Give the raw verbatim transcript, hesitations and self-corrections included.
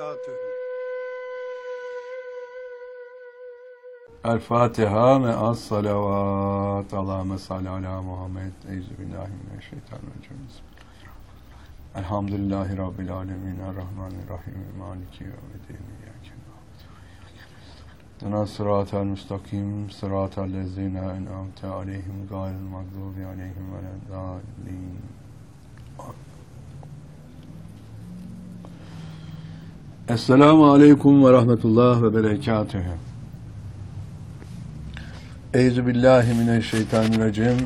berekatühü. El Fatiha me'as salavat. Allahümme salli ala Muhammed. Euzubillahimineşşeytanirracim. Elhamdülillahi Rabbil alemin. Errahmanirrahim. Maliki yevmiddin. Dena sıratel müstakim. Sıratel lezine en'amte aleyhim. Gayril mağdubi aleyhim veleddallin. Esselamu aleyküm ve rahmetullah ve berekatühü. Euzubillahimineşşeytanirracim.